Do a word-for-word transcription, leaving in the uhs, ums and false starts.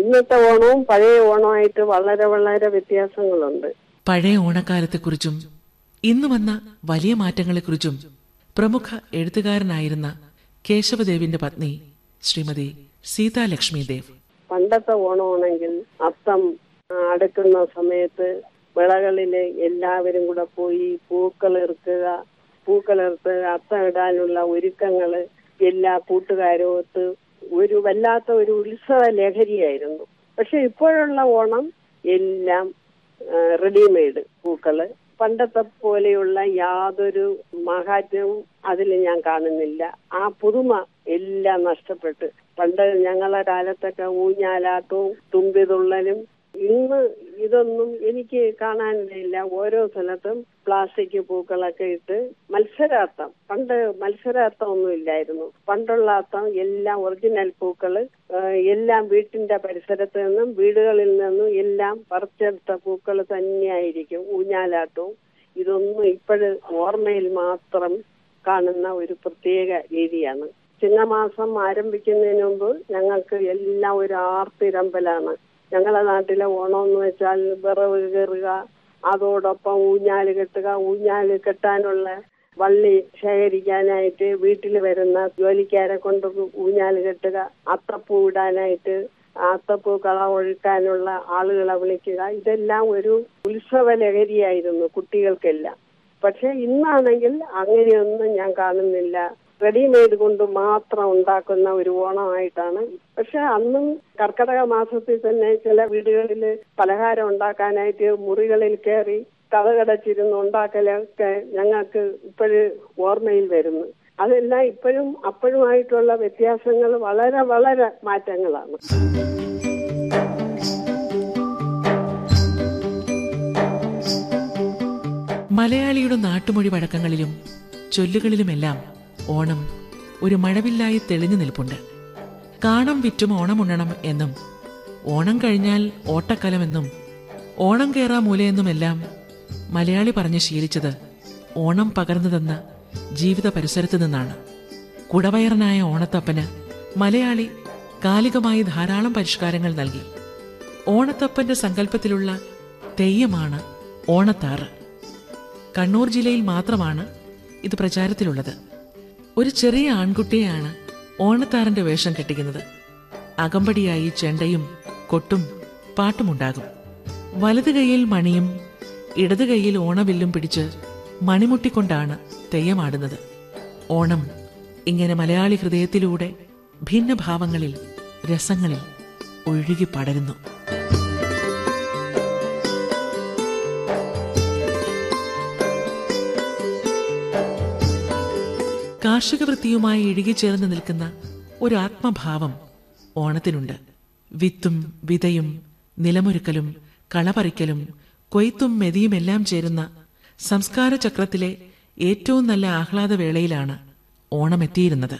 ഇന്നത്തെ ഓണവും പഴയ ഓണമായിട്ട് വളരെ വളരെ വ്യത്യാസങ്ങളുണ്ട്. പഴയ ഓണക്കാലത്തെക്കുറിച്ചും ഇന്ന് വന്ന വലിയ മാറ്റങ്ങളെക്കുറിച്ചും പ്രമുഖ എഴുത്തുകാരനായിരുന്ന കേശവദേവിന്റെ പത്നി ശ്രീമതി സീതാലക്ഷ്മി ദേവ്. പണ്ടത്തെ ഓണമാണെങ്കിൽ അത്തം അടുക്കുന്ന സമയത്ത് വിളകളില് എല്ലാവരും കൂടെ പോയി പൂക്കളിർക്കുക, പൂക്കളിർത്ത് അത്തം ഇടാനുള്ള ഒരുക്കങ്ങള് എല്ലാ കൂട്ടുകാരുമൊത്ത് ഒരു വല്ലാത്ത ഒരു ഉത്സവ ലഹരിയായിരുന്നു. പക്ഷെ ഇപ്പോഴുള്ള ഓണം എല്ലാം റെഡിമെയ്ഡ് പൂക്കള്. പണ്ടത്തെ പോലെയുള്ള യാതൊരു മഹാത്മ്യവും അതിൽ ഞാൻ കാണുന്നില്ല. ആ പുതുമ എല്ലാം നഷ്ടപ്പെട്ട് പണ്ട് ഞങ്ങളുടെ കാലത്തൊക്കെ ഊഞ്ഞാലാട്ടവും തുമ്പിതുള്ളലും ഇന്ന് ഇതൊന്നും എനിക്ക് കാണാനില്ല. ഓരോ സ്ഥലത്തും പ്ലാസ്റ്റിക് പൂക്കളൊക്കെ ഇട്ട് മത്സരാർത്ഥം. പണ്ട് മത്സരാർത്ഥം ഒന്നും ഇല്ലായിരുന്നു. പണ്ടുള്ള അർത്ഥം എല്ലാം ഒറിജിനൽ പൂക്കള്, എല്ലാം വീട്ടിന്റെ പരിസരത്ത് നിന്നും വീടുകളിൽ നിന്നും എല്ലാം പറിച്ചെടുത്ത പൂക്കൾ തന്നെയായിരിക്കും ഊഞ്ഞാലാട്ടവും. ഇതൊന്നും ഇപ്പോഴ് ഓർമ്മയിൽ മാത്രം കാണുന്ന ഒരു പ്രത്യേക രീതിയാണ്. ചിങ്ങമാസം ആരംഭിക്കുന്നതിന് മുമ്പ് ഞങ്ങൾക്ക് എല്ലാം ഒരു ആർത്തിരമ്പലാണ്. ഞങ്ങളുടെ നാട്ടിലെ ഓണം എന്ന് വെച്ചാൽ വിറവ് കയറുക, അതോടൊപ്പം ഊഞ്ഞാല് കെട്ടുക, ഊഞ്ഞാല് കെട്ടാനുള്ള വള്ളി ശേഖരിക്കാനായിട്ട് വീട്ടിൽ വരുന്ന ജോലിക്കാരെ കൊണ്ട് ഊഞ്ഞാല് കെട്ടുക, അത്തപ്പൂ ഇടാനായിട്ട് അത്തപ്പൂ കള ഒഴുക്കാനുള്ള ആളുകളെ വിളിക്കുക. ഇതെല്ലാം ഒരു ഉത്സവ ലഹരിയായിരുന്നു കുട്ടികൾക്കെല്ലാം. പക്ഷെ ഇന്നാണെങ്കിൽ അങ്ങനെയൊന്നും ഞാൻ കാണുന്നില്ല. റെഡിമെയ്ഡ് കൊണ്ട് മാത്രം ഉണ്ടാക്കുന്ന ഒരു ഓണമായിട്ടാണ്. പക്ഷെ അന്നും കർക്കിടക മാസത്തിൽ തന്നെ ചില വീടുകളിൽ പലഹാരം ഉണ്ടാക്കാനായിട്ട് മുറികളിൽ കയറി കഥകടച്ചിരുന്ന് ഉണ്ടാക്കലൊക്കെ ഞങ്ങൾക്ക് ഇപ്പോഴും ഓർമ്മയിൽ വരുന്നു. അതെല്ലാം ഇപ്പോഴും അപ്പോഴുമായിട്ടുള്ള വ്യത്യാസങ്ങൾ വളരെ വളരെ മാറ്റങ്ങളാണ്. മലയാളിയുടെ നാട്ടുമൊഴി വഴക്കങ്ങളിലും ചൊല്ലുകളിലുമെല്ലാം ഓണം ഒരു മഴവില്ലായി തെളിഞ്ഞു നിൽപ്പുണ്ട്. കാണം വിറ്റും ഓണമുണ്ണണം എന്നും ഓണം കഴിഞ്ഞാൽ ഓട്ടക്കലമെന്നും ഓണം കേറാ മൂലയെന്നുമെല്ലാം മലയാളി പറഞ്ഞ് ശീലിച്ചത് ഓണം പകർന്നു ജീവിത പരിസരത്തു നിന്നാണ്. കുടവയറനായ ഓണത്തപ്പന് മലയാളി കാലികമായി ധാരാളം പരിഷ്കാരങ്ങൾ നൽകി. ഓണത്തപ്പന്റെ സങ്കല്പത്തിലുള്ള തെയ്യമാണ് ഓണത്താറ്. കണ്ണൂർ ജില്ലയിൽ മാത്രമാണ് ഇത് പ്രചാരത്തിലുള്ളത്. ഒരു ചെറിയ ആൺകുട്ടിയെയാണ് ഓണത്താറിന്റെ വേഷം കെട്ടിക്കുന്നത്. അകമ്പടിയായി ചെണ്ടയും കൊട്ടും പാട്ടുമുണ്ടാകും. വലതു കൈയിൽ മണിയും ഇടതു കൈയിൽ ഓണവില്ലും പിടിച്ച് മണിമുട്ടിക്കൊണ്ടാണ് തെയ്യമാടുന്നത്. ഓണം ഇങ്ങനെ മലയാളി ഹൃദയത്തിലൂടെ ഭിന്നഭാവങ്ങളിൽ രസങ്ങളിൽ ഒഴുകി പടരുന്നു. കാർഷിക വൃത്തിയുമായി ഇഴുകിച്ചേർന്ന് നിൽക്കുന്ന ഒരു ആത്മഭാവം ഓണത്തിനുണ്ട്. വിത്തും വിതയും നിലമൊരുക്കലും കളപറിക്കലും കൊയ്ത്തും മെതിയുമെല്ലാം ചേരുന്ന സംസ്കാര ചക്രത്തിലെ ഏറ്റവും നല്ല ആഹ്ലാദവേളയിലാണ് ഓണമെത്തിയിരുന്നത്.